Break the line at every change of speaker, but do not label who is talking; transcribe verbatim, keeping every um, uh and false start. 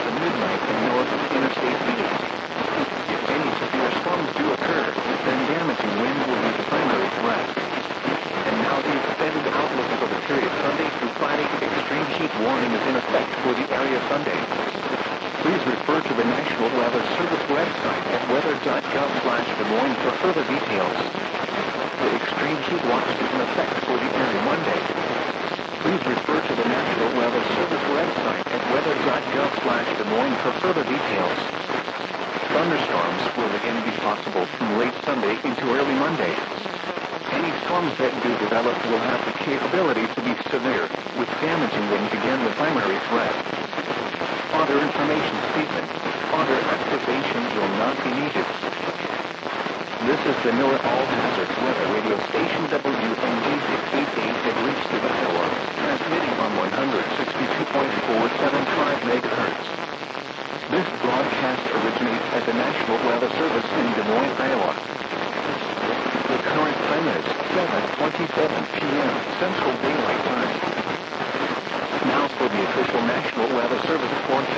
to midnight and north of Interstate eighty. If any severe storms do occur, then damaging wind will be the primary threat. And now the extended outlook for the period Sunday through Friday. Extreme heat warning is in effect for the area Sunday. Please refer to the National Weather Service website at weather dot gov slash Des Moines for further details. The extreme heat watch is in effect for the area Monday. Please refer to the National Weather Service website at weather dot gov slash Des Moines for further details. Thunderstorms will again be possible from late Sunday into early Monday. Any storms that do develop will have the capability to be severe, with damaging wind again the primary threat. Further information statement. Further activation will not be needed. This is the NOAA All Hazards Weather Radio Station W N G six eighty-eight at Richfield, Iowa, transmitting on one sixty-two point four seven five megahertz. This broadcast originates at the National Weather Service in Des Moines, Iowa. The current time is seven twenty-seven p m Central Daylight Time. Now for the official National Weather Service forecast.